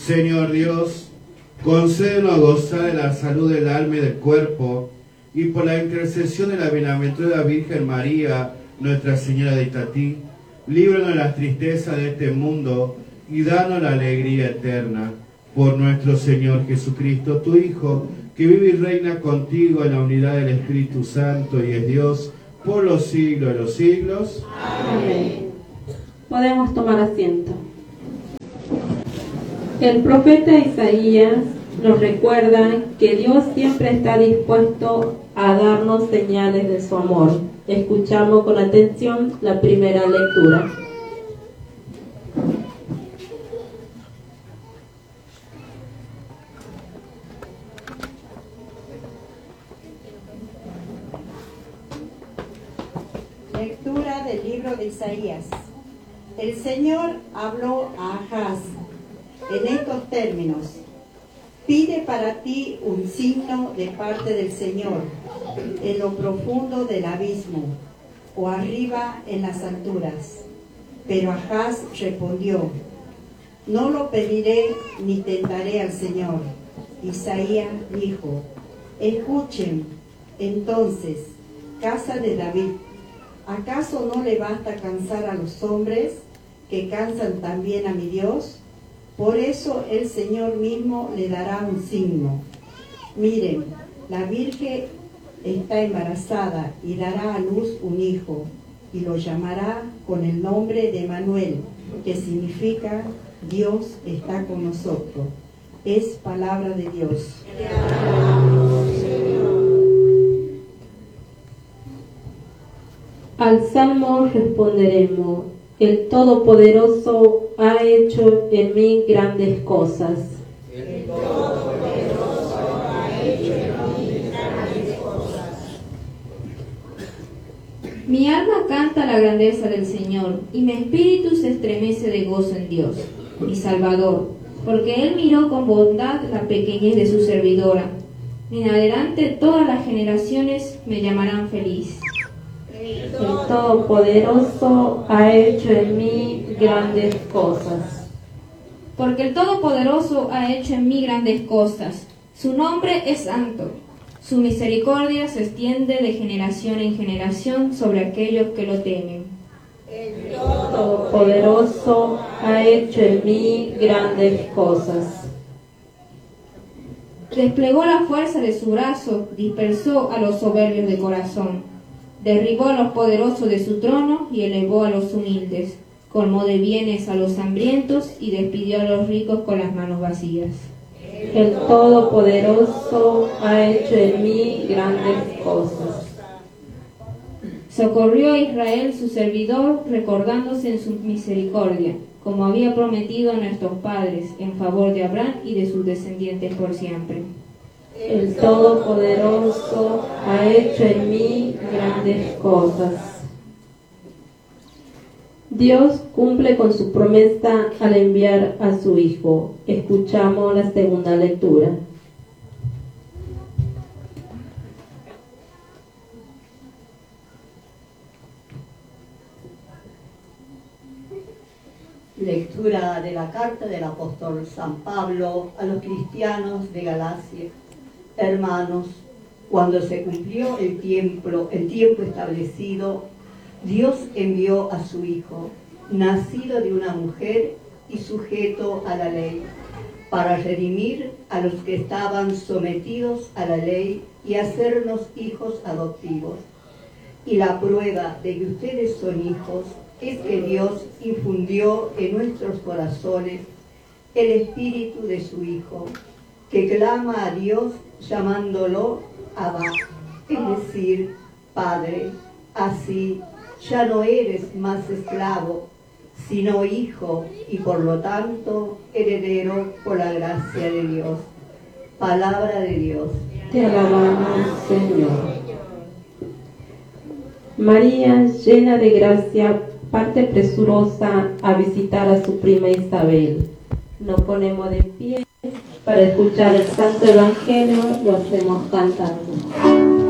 Señor Dios, concédenos gozar de la salud del alma y del cuerpo, y por la intercesión de la bienaventurada Virgen María, Nuestra Señora de Itatí, líbranos de las tristezas de este mundo y danos la alegría eterna. Por nuestro Señor Jesucristo, tu Hijo, que vive y reina contigo en la unidad del Espíritu Santo y es Dios por los siglos de los siglos. Amén. Podemos tomar asiento. El profeta Isaías nos recuerda que Dios siempre está dispuesto a darnos señales de su amor. Escuchamos con atención la primera lectura. Lectura del libro de Isaías. El Señor habló a Ahaz en estos términos: pide para ti un signo de parte del Señor, en lo profundo del abismo, o arriba en las alturas. Pero Ahaz respondió: no lo pediré ni tentaré al Señor. Isaías dijo: escuchen entonces, casa de David, ¿acaso no le basta cansar a los hombres, que cansan también a mi Dios? Por eso el Señor mismo le dará un signo. Miren, la Virgen está embarazada y dará a luz un hijo, y lo llamará con el nombre de Emmanuel, que significa Dios está con nosotros. Es palabra de Dios. Al salmo responderemos: el Todopoderoso ha hecho en mí grandes cosas. El Todopoderoso ha hecho en mí grandes cosas. Mi alma canta la grandeza del Señor, y mi espíritu se estremece de gozo en Dios, mi Salvador, porque Él miró con bondad la pequeñez de su servidora. En adelante todas las generaciones me llamarán feliz. El Todopoderoso ha hecho en mí grandes cosas. Porque el Todopoderoso ha hecho en mí grandes cosas. Su nombre es santo. Su misericordia se extiende de generación en generación sobre aquellos que lo temen. El Todopoderoso ha hecho en mí grandes cosas. Desplegó la fuerza de su brazo, dispersó a los soberbios de corazón. Derribó a los poderosos de su trono y elevó a los humildes. Colmó de bienes a los hambrientos y despidió a los ricos con las manos vacías. El Todopoderoso ha hecho en mí grandes cosas. Socorrió a Israel su servidor, recordándose en su misericordia, como había prometido a nuestros padres, en favor de Abraham y de sus descendientes por siempre. El Todopoderoso ha hecho en mí grandes cosas. Dios cumple con su promesa al enviar a su Hijo. Escuchamos la segunda lectura. Lectura de la carta del apóstol San Pablo a los cristianos de Galacia. Hermanos, cuando se cumplió el tiempo establecido, Dios envió a su Hijo, nacido de una mujer y sujeto a la ley, para redimir a los que estaban sometidos a la ley y hacernos hijos adoptivos. Y la prueba de que ustedes son hijos es que Dios infundió en nuestros corazones el espíritu de su Hijo, que clama a Dios llamándolo Abba, es decir, Padre. Así ya no eres más esclavo, sino hijo, y por lo tanto heredero por la gracia de Dios. Palabra de Dios. Te alabamos, Señor. María, llena de gracia, parte presurosa a visitar a su prima Isabel. Nos ponemos de pie para escuchar el Santo Evangelio, lo hacemos cantando.